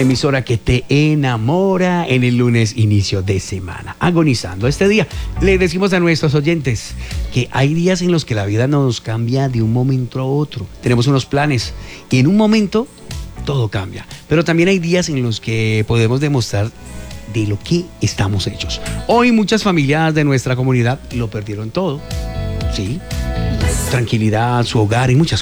La emisora que te enamora en el lunes inicio de semana. Agonizando este día, le decimos a nuestros oyentes que hay días en los que la vida nos cambia de un momento a otro. Tenemos unos planes y en un momento todo cambia. Pero también hay días en los que podemos demostrar de lo que estamos hechos. Hoy muchas familias de nuestra comunidad lo perdieron todo. Sí, tranquilidad, su hogar y muchas cosas.